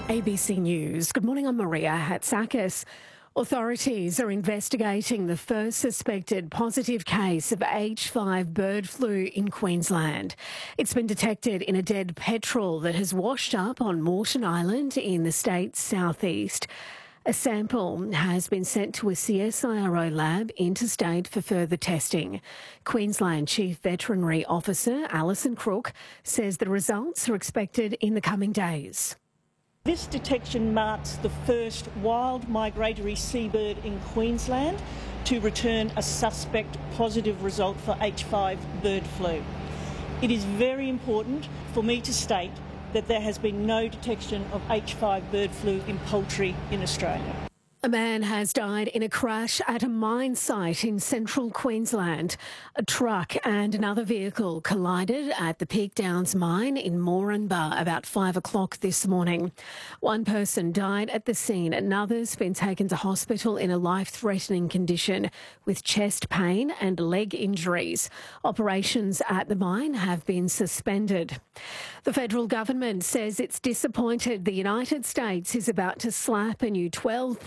ABC News. Good morning, I'm Maria Hatzakis. Authorities are investigating the first suspected positive case of H5 bird flu in Queensland. It's been detected in a dead petrel that has washed up on Moreton Island in the state's southeast. A sample has been sent to a CSIRO lab interstate for further testing. Queensland Chief Veterinary Officer Alison Crook says the results are expected in the coming days. This detection marks the first wild migratory seabird in Queensland to return a suspect positive result for H5 bird flu. It is very important for me to state that there has been no detection of H5 bird flu in poultry in Australia. A man has died in a crash at a mine site in central Queensland. A truck and another vehicle collided at the Peak Downs mine in Moranbah about 5 o'clock this morning. One person died at the scene. Another's been taken to hospital in a life-threatening condition with chest pain and leg injuries. Operations at the mine have been suspended. The federal government says it's disappointed the United States is about to slap a new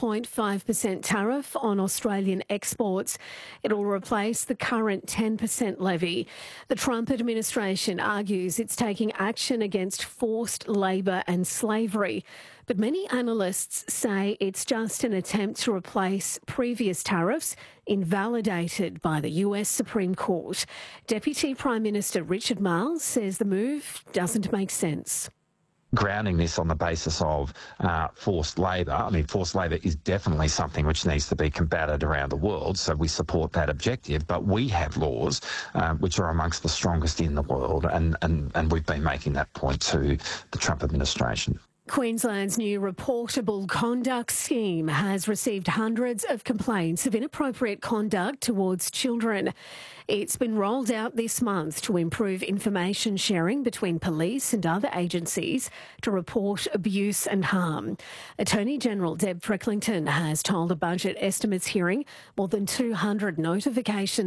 12.5% tariff on Australian exports. It'll replace the current 10% levy. The Trump administration argues it's taking action against forced labour and slavery. But many analysts say it's just an attempt to replace previous tariffs invalidated by the US Supreme Court. Deputy Prime Minister Richard Marles says the move doesn't make sense. Grounding this on the basis of forced labour. I mean, forced labour is definitely something which needs to be combated around the world, so we support that objective. But we have laws which are amongst the strongest in the world, and we've been making that point to the Trump administration. Queensland's new reportable conduct scheme has received hundreds of complaints of inappropriate conduct towards children. It's been rolled out this month to improve information sharing between police and other agencies to report abuse and harm. Attorney General Deb Frecklington has told a budget estimates hearing more than 200 notifications